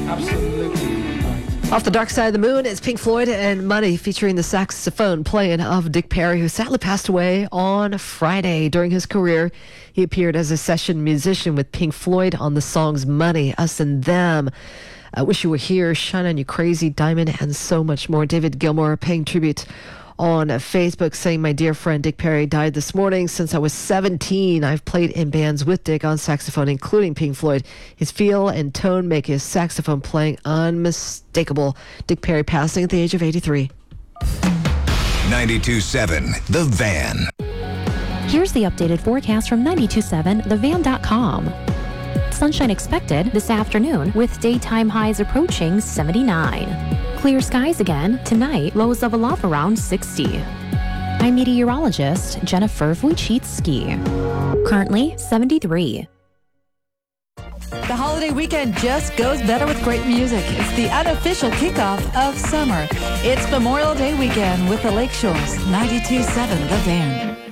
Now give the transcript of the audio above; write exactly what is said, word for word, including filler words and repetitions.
Absolutely right. Off the Dark Side of the Moon, it's Pink Floyd and Money, featuring the saxophone playing of Dick Perry, who sadly passed away on Friday. During his career, he appeared as a session musician with Pink Floyd on the songs Money, Us and Them, I Wish You Were Here, Shine On You Crazy, Diamond, and so much more. David Gilmour paying tribute on Facebook, saying, my dear friend Dick Perry died this morning. Since I was seventeen, I've played in bands with Dick on saxophone, including Pink Floyd. His feel and tone make his saxophone playing unmistakable. Dick Perry passing at the age of eighty-three. ninety-two point seven The Van. Here's the updated forecast from ninety-two point seven the van dot com. Sunshine expected this afternoon with daytime highs approaching seventy-nine. Clear skies again tonight, lows level off around sixty. I'm meteorologist Jennifer Wojcicki. Currently seventy-three. The holiday weekend just goes better with great music. It's the unofficial kickoff of summer. It's Memorial Day weekend with the Lakeshores. ninety-two point seven The Van.